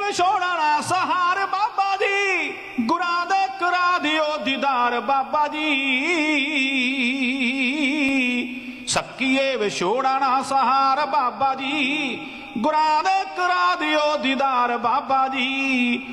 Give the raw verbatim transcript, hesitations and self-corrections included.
ਵਿਛੋੜਾ ਨਾ ਸਹਾਰ ਬਾਬਾ ਜੀ, ਗੁਰਾਂ ਦੇ ਕਰਾ ਦਿਓ ਦੀਦਾਰ ਬਾਬਾ ਜੀ। सक्किए विछोड़ा ना सहार बाबा जी, गुरां दे करा दियो दीदार बाबा जी।